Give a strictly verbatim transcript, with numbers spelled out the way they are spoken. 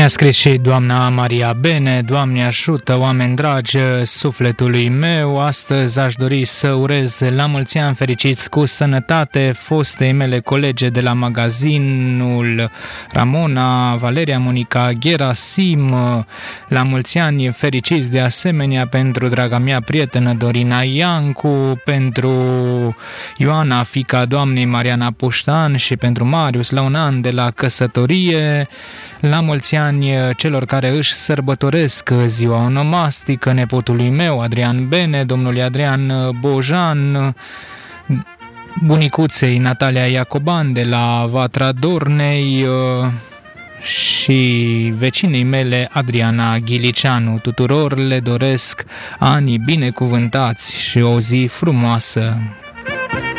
Ne-a scris și doamna Maria Bene: Doamne ajută, oameni dragi sufletului meu, astăzi aș dori să urez la mulți ani fericiți cu sănătate fostei mele colege de la magazinul Ramona, Valeria Monica Gherasim, la mulți ani fericiți de asemenea pentru draga mea prietenă Dorina Iancu, pentru Ioana, fiica doamnei Mariana Puștan, și pentru Marius, la un an de la căsătorie. La mulți ani celor care își sărbătoresc ziua onomastică, nepotului meu Adrian Bene, domnului Adrian Bojan, bunicuței Natalia Iacoban de la Vatra Dornei și vecinei mele Adriana Ghilicianu. Tuturor le doresc ani binecuvântați și o zi frumoasă.